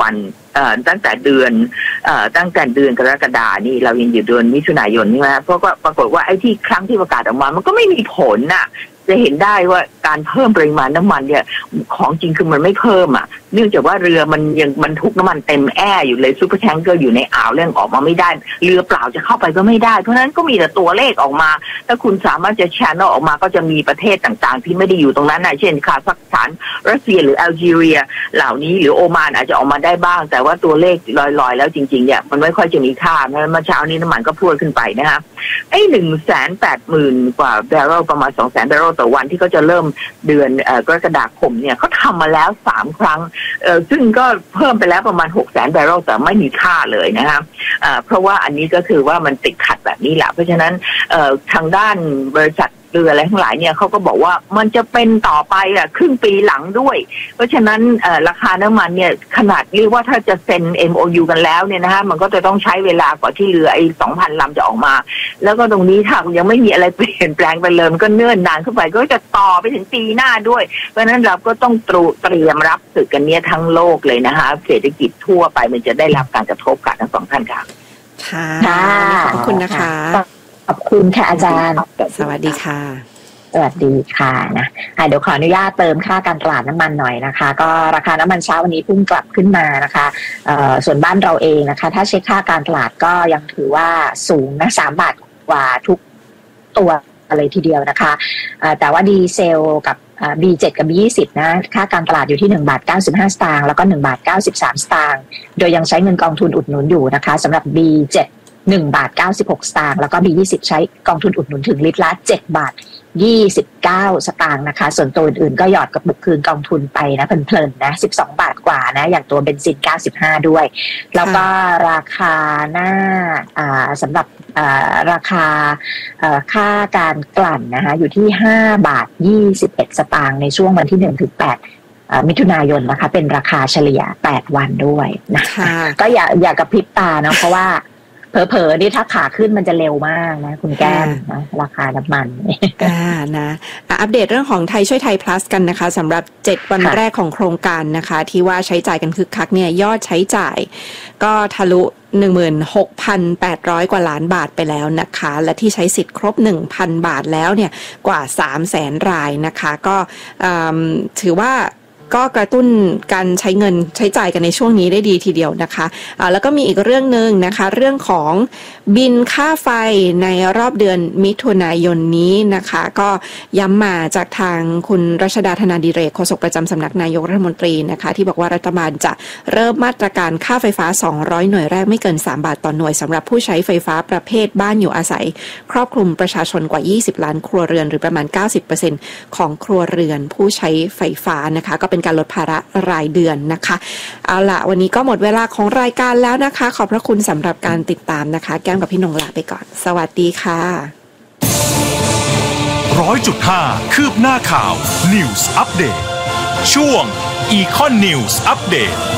วันตั้งแต่เดือนกรกฎาคมนี่เรายังอยู่เดือนมิถุนายนใช่ไหมเพราะก็ปรากฏว่าไอ้ที่ครั้งที่ประกาศออกมามันก็ไม่มีผลน่ะจะเห็นได้ว่าการเพิ่มปริมาณน้ำมันเนี่ยของจริงคือมันไม่เพิ่มอ่ะเนื่องจากว่าเรือมันยังบรรทุกน้ำมันเต็มแอร์อยู่เลยซูเปอร์แทงเกอร์อยู่ในอ่าวเรื่องออกมาไม่ได้เรือเปล่าจะเข้าไปก็ไม่ได้เพราะฉะนั้นก็มีแต่ตัวเลขออกมาถ้าคุณสามารถจะแชนออกมาก็จะมีประเทศต่างๆที่ไม่ได้อยู่ตรงนั้นนะเช่นคาซัคสถานรัสเซียหรือแอลจีเรียเหล่านี้หรือโอมานอาจจะออกมาได้บ้างแต่ว่าตัวเลขลอยๆแล้วจริงๆเนี่ยมันไม่ค่อยจะมีค่าเพราะฉะนั้นเมื่อเช้านี้น้ำมันก็พุ่งขึ้นไปนะคะไอ้180,000 กว่าบาร์เรลประมาณ 200,000 บาร์เรลต่อวันที่เขาจะเริ่มเดือนกรกฎาคมเนี่ยเขาทำมาแล้ว3 ครั้งซึ่งก็เพิ่มไปแล้วประมาณ 600,000 บาร์เรลแต่ไม่มีค่าเลยนะคะเพราะว่าอันนี้ก็คือว่ามันติดขัดแบบนี้แหละเพราะฉะนั้นทางด้านบริษัทเรืออะไรทั้งหลายเนี่ยเขาก็บอกว่ามันจะเป็นต่อไปครึ่งปีหลังด้วยเพราะฉะนั้นราคาน้ำมันเนี่ยขนาดเรียกว่าถ้าจะเซ็น MOU กันแล้วเนี่ยนะคะมันก็จะต้องใช้เวลากว่าที่เรือไอ้ 2,000 ลำจะออกมาแล้วก็ตรงนี้ถ้ายังไม่มีอะไรเปลี่ยนแปลงไปเลยมันก็เนิ่นนานขึ้นไปก็จะต่อไปถึงปีหน้าด้วยเพราะฉะนั้นเราก็ต้องเตรียมรับศึกกันเนี่ยทั้งโลกเลยนะคะเศรษฐกิจทั่วไปมันจะได้รับการกระทบกันทั้ง2 ท่านค่ะค่ะขอบคุณนะคะขอบคุณค่ะอาจารย์สวัสดีค่ะสวัสดีค่ะนะเดี๋ยวขออนุญาตเติมค่าการตลาดน้ำมันหน่อยนะคะก็ราคาน้ำมันเช้าวันนี้พุ่งกลับขึ้นมานะคะส่วนบ้านเราเองนะคะถ้าเช็คค่าการตลาดก็ยังถือว่าสูงนะ3 บาทกว่าทุกตัวเลยทีเดียวนะคะแต่ว่าดีเซลกับB7 กับ B20 นะค่าการตลาดอยู่ที่1.95 บาทแล้วก็1.93 บาทโดยยังใช้เงินกองทุนอุดหนุนอยู่นะคะสำหรับ B7 1.96 บาทแล้วก็ B20 ใช้กองทุนอุดหนุนถึงลิตรละ7.29 บาทนะคะส่วนตัวอื่นๆก็หยอดกับบุกคืนกองทุนไปนะเพลินๆนะ12 บาทกว่านะอย่างตัวเบนซิน95ด้วยแล้วก็ราคาหน้าสำหรับราคาค่าการกลั่นนะคะอยู่ที่5.21 บาทในช่วงวันที่1 ถึง 8มิถุนายนนะคะเป็นราคาเฉลี่ย8 วันด้วยนะคะก็อย่ากระพริบตาเนาะเพราะว่าเผลอๆนี่ถ้าขาขึ้นมันจะเร็วมากนะคุณแก้มนะราคาน้ำมันนะอัปเดตเรื่องของไทยช่วยไทย plus กันนะคะสำหรับ7 วันแรกของโครงการนะคะที่ว่าใช้จ่ายกันคึกคักเนี่ยยอดใช้จ่ายก็ทะลุ 16,800 กว่าล้านบาทไปแล้วนะคะและที่ใช้สิทธิ์ครบ 1,000 บาทแล้วเนี่ยกว่า 300,000 รายนะคะก็ถือว่าก็กระตุ้นการใช้เงินใช้จ่ายกันในช่วงนี้ได้ดีทีเดียวนะคะแล้วก็มีอีกเรื่องนึงนะคะเรื่องของบินค่าไฟในรอบเดือนมิถุนายนนี้นะคะก็ย้ำมาจากทางคุณรัชดาธนาดิเรกโฆษกประจำสำนักนายกรัฐมนตรีนะคะที่บอกว่ารัฐบาลจะเริ่มมาตรการค่าไฟฟ้า200หน่วยแรกไม่เกิน3 บาทต่อหน่วยสำหรับผู้ใช้ไฟฟ้าประเภทบ้านอยู่อาศัยครอบคลุมประชาชนกว่า20 ล้านครัวเรือนหรือประมาณ 90% ของครัวเรือนผู้ใช้ไฟฟ้านะคะก็เป็นการลดภาระรายเดือนนะคะเอาล่ะวันนี้ก็หมดเวลาของรายการแล้วนะคะขอบพระคุณสำหรับการติดตามนะคะแก้มกับพี่นงลาไปก่อนสวัสดีค่ะ 100.5 คืบหน้าข่าว News Update ช่วง Econ News Update